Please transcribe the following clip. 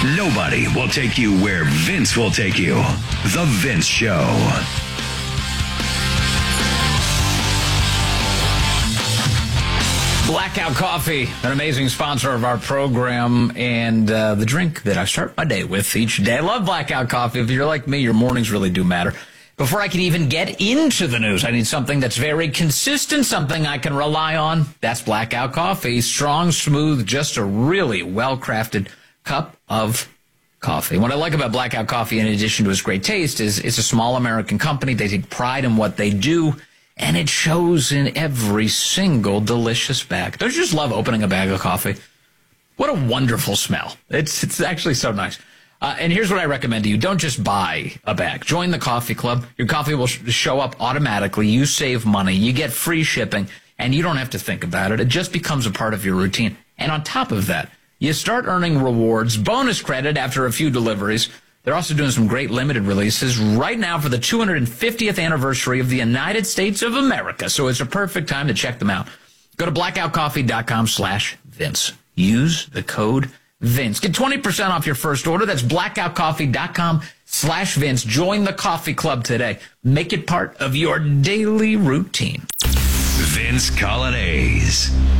Nobody will take you where Vince will take you. The Vince Show. Blackout Coffee, an amazing sponsor of our program, and the drink that I start my day with each day. I love Blackout Coffee. If you're like me, your mornings really do matter. Before I can even get into the news, I need something that's very consistent, something I can rely on. That's Blackout Coffee. Strong, smooth, just a really well-crafted cup of coffee. What I like about Blackout Coffee, in addition to its great taste, is it's a small American company. They take pride in what they do, and it shows in every single delicious bag. Don't you just love opening a bag of coffee? What a wonderful smell. It's actually so nice. And here's what I recommend to you. Don't just buy a bag. Join the coffee club. Your coffee will show up automatically. You save money. You get free shipping, and you don't have to think about it. It just becomes a part of your routine. And on top of that, you start earning rewards, bonus credit after a few deliveries. They're also doing some great limited releases right now for the 250th anniversary of the United States of America. So it's a perfect time to check them out. Go to blackoutcoffee.com/Vince. Use the code Vince. Get 20% off your first order. That's blackoutcoffee.com/Vince. Join the coffee club today. Make it part of your daily routine. Vince Coglianese.